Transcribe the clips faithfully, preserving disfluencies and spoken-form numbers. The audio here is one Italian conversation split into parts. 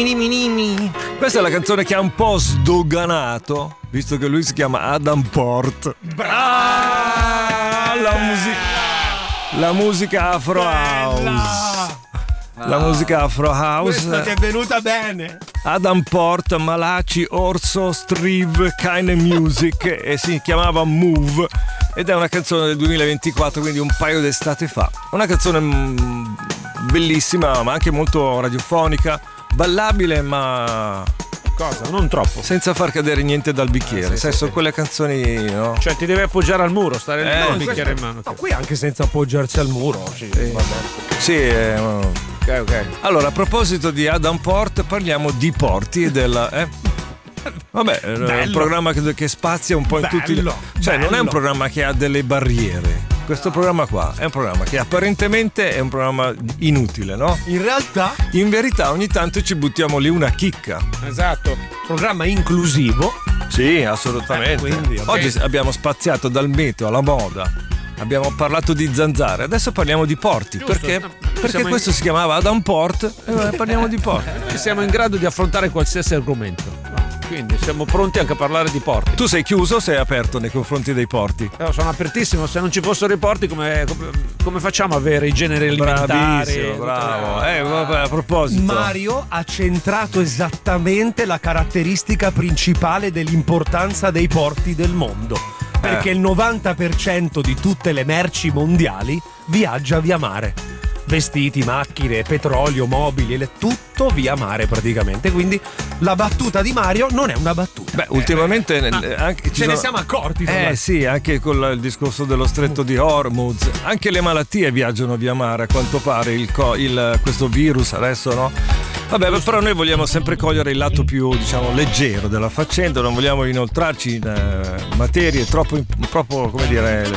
mini mini mini. Questa è la canzone che ha un po' sdoganato, visto che lui si chiama Adam Port. Brava! La musica, la musica Afro House. La musica Afro House. Questa ti è venuta bene. Adam Port, Malachi, Orso, Strive, Kind of Music, e si chiamava Move, ed è una canzone del duemilaventiquattro, quindi un paio d'estate fa. Una canzone mm, bellissima, ma anche molto radiofonica, ballabile, ma cosa? Non troppo. senza far cadere niente dal bicchiere. Ah, sì, sai, sì, sono sì. quelle canzoni, no? Cioè ti devi appoggiare al muro, stare lì Eh, con il questo- bicchiere in mano. No, qui anche senza appoggiarsi al muro. Sì, vabbè. Sì, eh, no. Ok, ok. Allora, a proposito di Adam Port, parliamo di porti e della... Eh? Vabbè, è un Bello. programma che, che spazia un po' in tutti... Bello, Cioè, non è un bello. programma che ha delle barriere. Questo programma qua è un programma che apparentemente è un programma inutile, no? In realtà, In verità ogni tanto ci buttiamo lì una chicca. Esatto. programma inclusivo. Sì, assolutamente. Eh, quindi, ok. Oggi abbiamo spaziato dal meteo alla moda. Abbiamo parlato di zanzare, adesso parliamo di porti. Giusto. Perché? No, Perché siamo in- questo si chiamava Adam Port e noi parliamo di porti. Noi siamo in grado di affrontare qualsiasi argomento. Quindi siamo pronti anche a parlare di porti. Tu sei chiuso o sei aperto nei confronti dei porti? Eh, sono apertissimo, se non ci fossero i porti come, come, come facciamo a avere i generi alimentari? Bravissimo, bravo. Eh, vabbè, a proposito. Mario ha centrato esattamente la caratteristica principale dell'importanza dei porti del mondo. Perché Eh. il novanta per cento di tutte le merci mondiali viaggia via mare. Vestiti, macchine, petrolio, mobili, le- tutto via mare praticamente. Quindi la battuta di Mario non è una battuta. Beh, ultimamente eh, anche, ci Ce ne sono- siamo accorti. tra Eh l'altro. sì, anche con il discorso dello stretto di Hormuz, anche le malattie viaggiano via mare, a quanto pare il, co- il- questo virus adesso, no? Vabbè, però noi vogliamo sempre cogliere il lato più, diciamo, leggero della faccenda, non vogliamo inoltrarci in eh, materie troppo, troppo, come dire,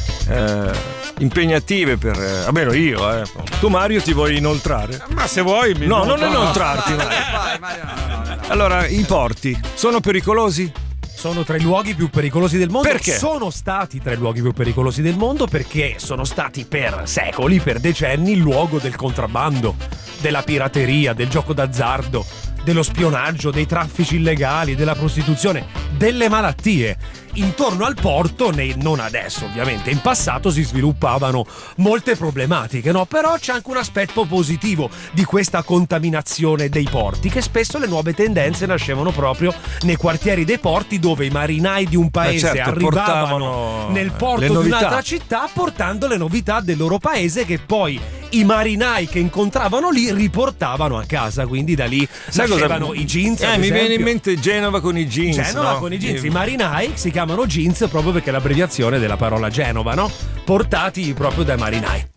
eh, impegnative per, eh, almeno io, eh. Tu Mario ti vuoi inoltrare? Ma se vuoi mi No, non no, inoltrarti. Vai, Mario. vai, vai, no, no, no, no. Allora, i porti sono pericolosi? Sono tra i luoghi più pericolosi del mondo. Perché? Sono stati tra i luoghi più pericolosi del mondo perché sono stati per secoli, per decenni, il luogo del contrabbando, della pirateria, del gioco d'azzardo, dello spionaggio, dei traffici illegali, della prostituzione, delle malattie. Intorno al porto, nei- non adesso ovviamente, in passato si sviluppavano molte problematiche, no? Però c'è anche un aspetto positivo di questa contaminazione dei porti, che spesso le nuove tendenze nascevano proprio nei quartieri dei porti, dove i marinai di un paese Eh certo, arrivavano portavano nel le porto di novità. un'altra città portando le novità del loro paese, che poi i marinai che incontravano lì riportavano a casa. Quindi da lì Sai cosa- nascevano i jeans, Eh, ad mi viene in esempio. mente Genova con i jeans. Genova no? con i jeans, Eh, i marinai si chiamano jeans proprio perché è l'abbreviazione della parola Genova, no? Portati proprio dai marinai.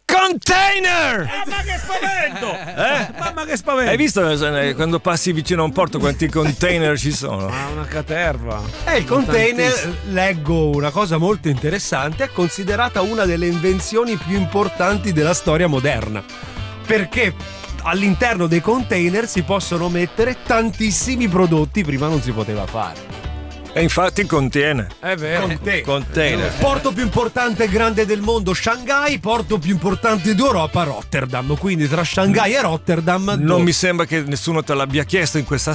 Container! Mamma che spavento! Eh? Mamma che spavento! Hai visto eh, quando passi vicino a un porto quanti container ci sono? Ma una caterva. E il container, Tantissimo. leggo una cosa molto interessante, è considerata una delle invenzioni più importanti della storia moderna. Perché all'interno dei container si possono mettere tantissimi prodotti, prima non si poteva fare. E infatti contiene. È vero. Container. Container. Porto più importante e grande del mondo Shanghai, porto più importante d'Europa Rotterdam. Quindi tra Shanghai e Rotterdam Non mi sembra che nessuno te l'abbia chiesto in questa